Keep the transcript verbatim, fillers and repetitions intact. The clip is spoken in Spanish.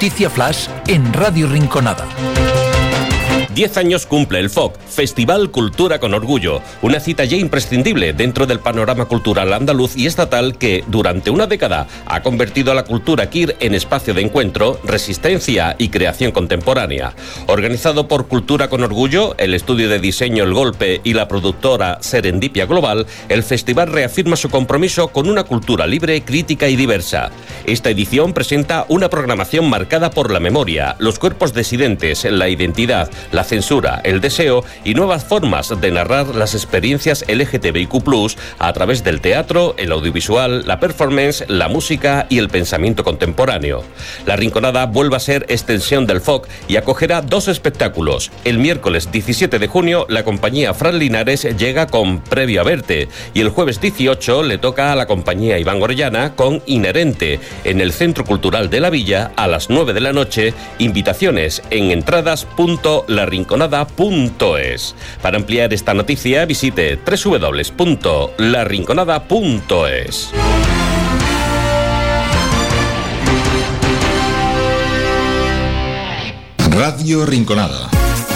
Noticia Flash en Radio Rinconada. Diez años cumple el F O C, Festival Cultura con Orgullo, una cita ya imprescindible dentro del panorama cultural andaluz y estatal que, durante una década, ha convertido a la cultura queer en espacio de encuentro, resistencia y creación contemporánea. Organizado por Cultura con Orgullo, el estudio de diseño El Golpe y la productora Serendipia Global, el festival reafirma su compromiso con una cultura libre, crítica y diversa. Esta edición presenta una programación marcada por la memoria, los cuerpos disidentes, la identidad, la censura, el deseo y nuevas formas de narrar las experiencias L G T B I Q plus, a través del teatro, el audiovisual, la performance, la música y el pensamiento contemporáneo. La Rinconada vuelve a ser extensión del F O C y acogerá dos espectáculos. El miércoles diecisiete de junio, la compañía Fran Linares llega con Previo a Verte y el jueves dieciocho le toca a la compañía Iván Orellana con Inherente en el Centro Cultural de la Villa a las nueve de la noche. Invitaciones en entradas punto la rinconada punto es. Para ampliar esta noticia visite doble u doble u doble u punto la rinconada punto es. Radio Rinconada.